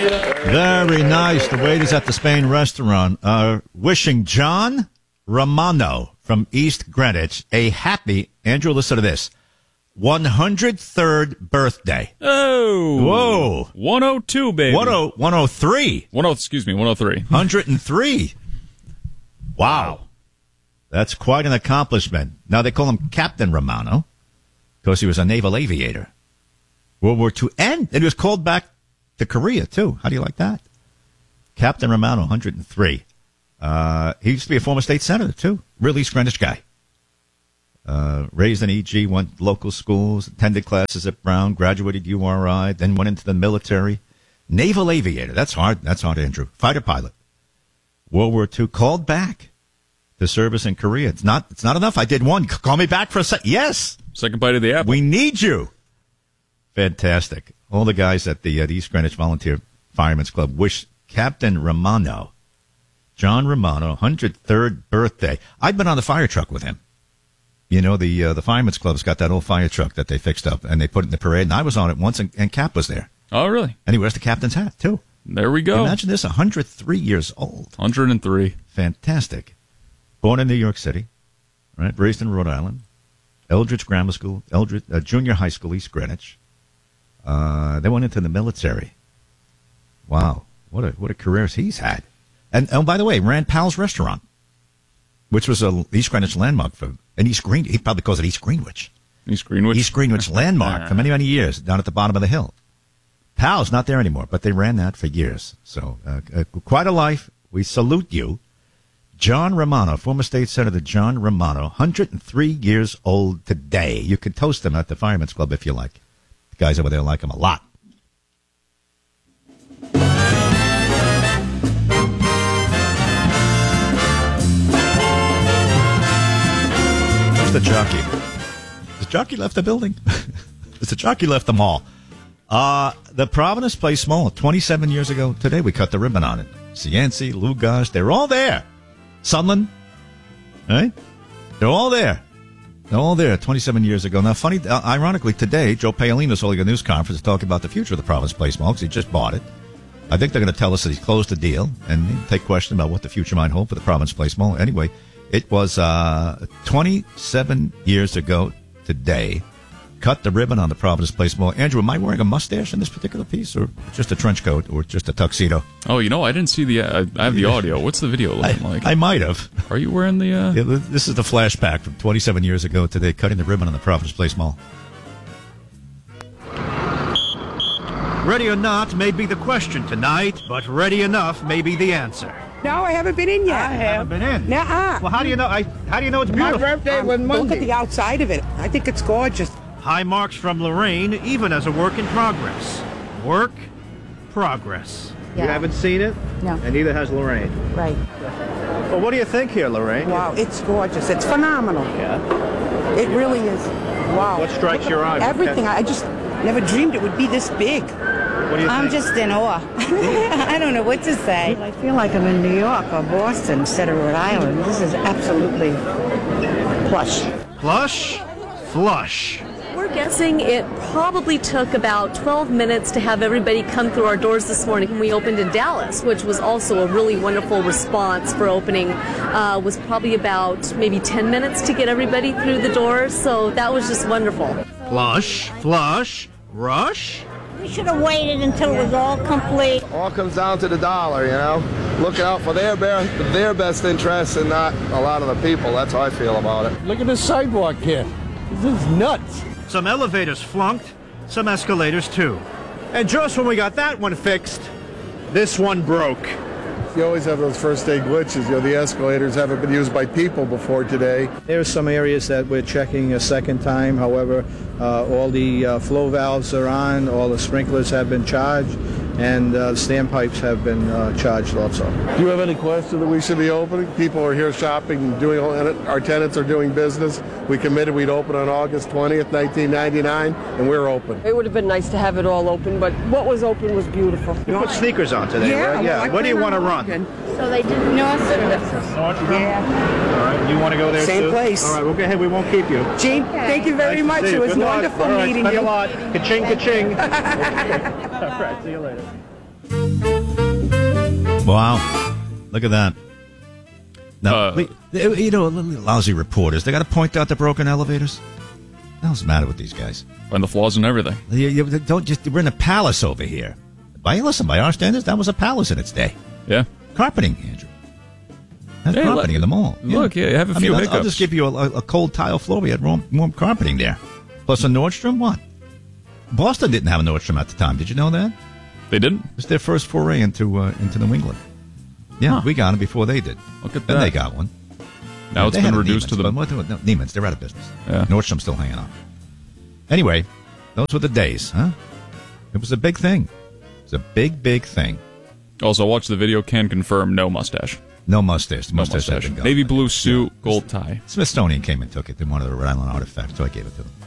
Very nice. The waiters at the Spain restaurant are wishing John Romano from East Greenwich a happy, Andrew, listen to this, 103rd birthday. Oh. Whoa. 102, baby. 103. 103. 103. Wow. That's quite an accomplishment. Now, they call him Captain Romano because he was a naval aviator. World War II. And he was called back to Korea, too. How do you like that? Captain Romano, 103. He used to be a former state senator, too. Real East Greenwich guy. Raised in EG, went to local schools, attended classes at Brown, graduated URI, then went into the military. Naval aviator. That's hard. That's hard, Andrew. Fighter pilot. World War II. Called back to service in Korea. It's not enough. I did one. Call me back for a second. Yes. Second bite of the apple. We need you. Fantastic. All the guys at the East Greenwich Volunteer Firemen's Club wish Captain Romano, John Romano, 103rd birthday. I've been on the fire truck with him. You know, the Firemen's Club's got that old fire truck that they fixed up, and they put it in the parade, and I was on it once, and Cap was there. Oh, really? And he wears the captain's hat, too. There we go. Imagine this, 103 years old. 103. Fantastic. Born in New York City, right? Raised in Rhode Island. Eldridge Grammar School, Junior High School, East Greenwich. They went into the military. Wow, what a career he's had. And oh, by the way, ran Pal's Restaurant, which was a East Greenwich landmark for an East Green. He probably calls it East Greenwich. East Greenwich. East Greenwich landmark for many, many years down at the bottom of the hill. Pal's not there anymore, but they ran that for years. So quite a life. We salute you. John Romano, former state senator John Romano, 103 years old today. You can toast him at the Firemen's Club if you like. The guys over there like him a lot. Where's the jockey? The jockey left the building. The jockey left the mall. The Providence Place Mall, 27 years ago today, we cut the ribbon on it. Cianci, Lugosh, they're all there. Sunland, right? They're all there. They're all there 27 years ago. Now, funny, ironically, today, Joe Paolino's holding a news conference to talk about the future of the Providence Place Mall because he just bought it. I think they're going to tell us that he's closed the deal and take questions about what the future might hold for the Providence Place Mall. Anyway, it was 27 years ago today. Cut the ribbon on the Providence Place Mall. Andrew, am I wearing a mustache in this particular piece, or just a trench coat, or just a tuxedo? Oh, I didn't see the. I have the audio. What's the video looking like? I might have. Are you wearing the? Yeah, this is the flashback from 27 years ago today, cutting the ribbon on the Providence Place Mall. Ready or not may be the question tonight, but ready enough may be the answer. No, I haven't been in yet. I haven't been in. Nuh-uh. Well, how do you know? How do you know it's beautiful? My birthday was Monday. Look at the outside of it. I think it's gorgeous. High marks from Lorraine, even as a work in progress. Work, progress. Yeah. You haven't seen it? No. And neither has Lorraine. Right. Well, what do you think here, Lorraine? Wow, it's gorgeous. It's phenomenal. Yeah. It really is. Wow. What strikes your eye? Everything. I just never dreamed it would be this big. What do you think? I'm just in awe. I don't know what to say. I feel like I'm in New York or Boston instead of Rhode Island. This is absolutely plush. Plush, flush. We're guessing it probably took about 12 minutes to have everybody come through our doors this morning when we opened in Dallas, which was also a really wonderful response for opening. Was probably about maybe 10 minutes to get everybody through the doors, so that was just wonderful. Plush, flush, rush. We should have waited until it was all complete. All comes down to the dollar, looking out for their best interests and not a lot of the people. That's how I feel about it. Look at this sidewalk here. This is nuts. Some elevators flunked, some escalators too. And just when we got that one fixed, this one broke. You always have those first day glitches. The escalators haven't been used by people before today. There's some areas that we're checking a second time. However, all the flow valves are on, all the sprinklers have been charged, and standpipes have been charged also. Do you have any question that we should be opening? People are here shopping, our tenants are doing business. We committed we'd open on August 20th, 1999, and we're open. It would have been nice to have it all open, but what was open was beautiful. You put sneakers on today, right? Yeah. Where do you want to run? So they did Nordstrom. Yeah. All right. You want to go there Same too? place. All right. Well, go ahead. We won't keep you. Gene, thank you very much. It was wonderful meeting you. Spend a lot. Ka-ching, ka-ching. All right. See you later. Wow. Look at that. Now, lousy reporters, they got to point out the broken elevators. What the hell's the matter with these guys? Find the flaws in everything. We're in a palace over here. By our standards, that was a palace in its day. Yeah. Carpeting, Andrew. That's carpeting in the mall. Look, you have a few hiccups. I'll just give you a cold tile floor. We had warm carpeting there. Plus a Nordstrom, what? Boston didn't have a Nordstrom at the time. Did you know that? They didn't? It was their first foray into New England. Yeah, we got them before they did. Look at then that. They got one. Now it's been reduced to the... Neiman's, they're out of business. Yeah. Nordstrom's still hanging on. Anyway, those were the days, huh? It was a big thing. It was a big, big thing. Also, watch the video, can confirm no mustache. No mustache. The mustache. No mustache. Navy blue suit, gold tie. Smithsonian came and took it. They wanted a Rhode Island artifact, so I gave it to them.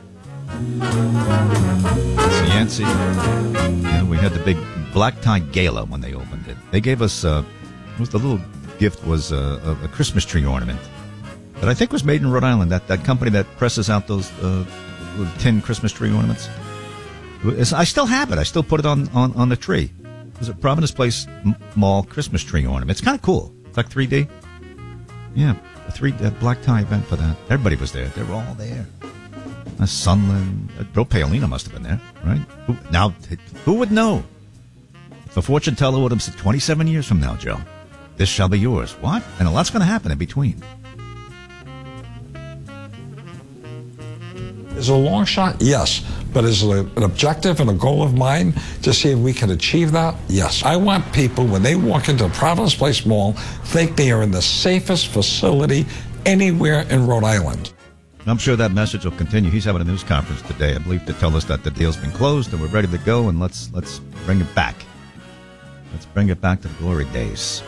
It's Yancey. Yeah, we had the big black tie gala when they opened it. They gave us the little gift was a Christmas tree ornament that I think was made in Rhode Island. That company that presses out those little tin Christmas tree ornaments. I still have it. I still put it on the tree. It was a Providence Place Mall Christmas tree ornament. It's kind of cool. It's like 3D. Yeah, a black tie event for that. Everybody was there. They were all there. Sunland. Bill Paolino must have been there, right? Who would know? If a fortune teller would have said 27 years from now, Joe, this shall be yours. What? And a lot's going to happen in between. Is it a long shot? Yes. But is it an objective and a goal of mine to see if we can achieve that? Yes. I want people, when they walk into Providence Place Mall, think they are in the safest facility anywhere in Rhode Island. I'm sure that message will continue. He's having a news conference today, I believe, to tell us that the deal's been closed and we're ready to go, and let's bring it back. Let's bring it back to the glory days.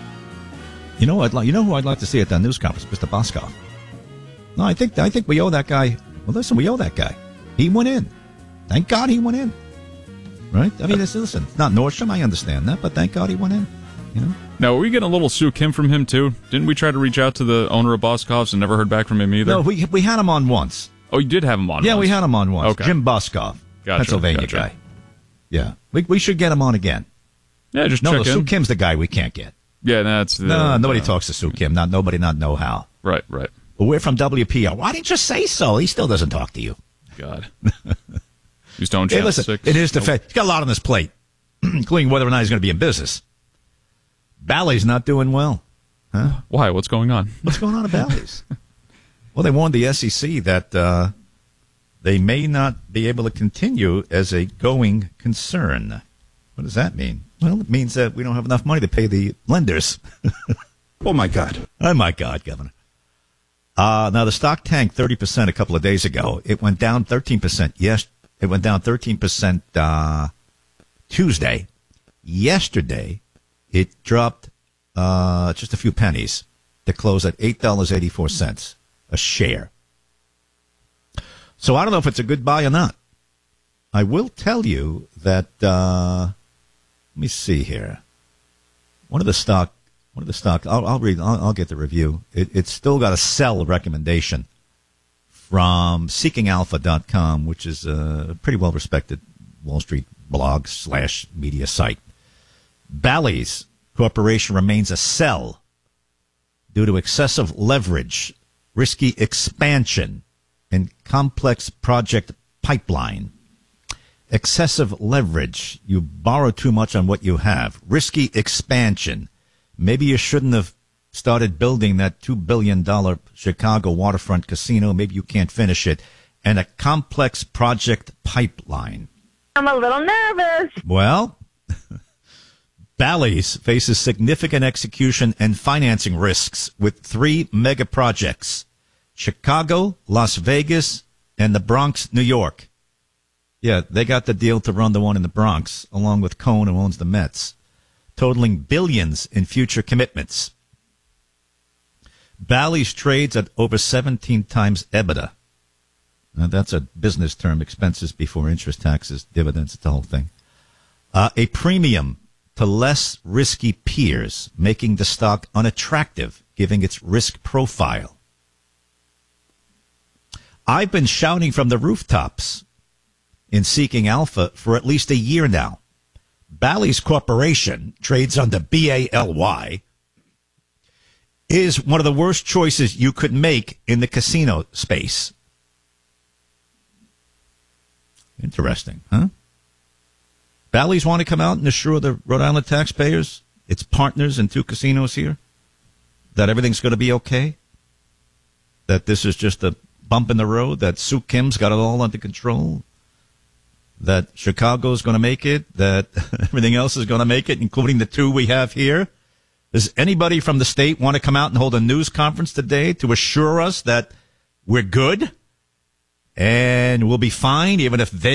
You know who I'd like to see at that news conference? Mr. Boscoff. No, I think we owe that guy. Well, listen, we owe that guy. He went in. Thank God he went in. Right? I mean, listen, it's not Nordstrom. I understand that, but thank God he went in. You know. Now, are we getting a little Sue Kim from him, too? Didn't we try to reach out to the owner of Boscoff's and never heard back from him either? No, we had him on once. Oh, you did have him on once? Yeah, we had him on once. Okay. Jim Boscoff, Pennsylvania guy. Yeah. We should get him on again. Yeah, just check in. Sue Kim's the guy we can't get. Yeah, that's... nobody talks to Sue Kim. Not know how. Right. But we're from WPR. Why didn't you say so? He still doesn't talk to you. God. Just don't Hey, listen, in his defense, he's got a lot on his plate, including whether or not he's going to be in business. Bally's not doing well. Huh? Why? What's going on? What's going on at Bally's? Well, they warned the SEC that they may not be able to continue as a going concern. What does that mean? Well, it means that we don't have enough money to pay the lenders. Oh, my God. Oh, my God, Governor. Now, the stock tanked 30% a couple of days ago. It went down 13%. Yes, it went down 13% Tuesday. Yesterday, it dropped just a few pennies to close at $8.84 a share. So I don't know if it's a good buy or not. I will tell you that, let me see here. One of the stock, I'll read, I'll get the review. It's still got a sell recommendation from seekingalpha.com, which is a pretty well-respected Wall Street blog / media site. Bally's Corporation remains a sell due to excessive leverage, risky expansion, and complex project pipeline. Excessive leverage. You borrow too much on what you have. Risky expansion. Maybe you shouldn't have started building that $2 billion Chicago waterfront casino. Maybe you can't finish it. And a complex project pipeline. I'm a little nervous. Well, Bally's faces significant execution and financing risks with 3 mega projects: Chicago, Las Vegas, and the Bronx, New York. Yeah, they got the deal to run the one in the Bronx, along with Cohn, who owns the Mets, totaling billions in future commitments. Bally's trades at over 17 times EBITDA. Now, that's a business term, expenses before interest, taxes, dividends, it's the whole thing. A premium to less risky peers, making the stock unattractive, given its risk profile. I've been shouting from the rooftops in Seeking Alpha for at least a year now. Bally's Corporation trades under BALY, is one of the worst choices you could make in the casino space. Interesting, huh? Bally's want to come out and assure the Rhode Island taxpayers, its partners in 2 casinos here, that everything's going to be okay, that this is just a bump in the road, that Sue Kim's got it all under control, that Chicago's going to make it, that everything else is going to make it, including the 2 we have here. Does anybody from the state want to come out and hold a news conference today to assure us that we're good and we'll be fine, even if they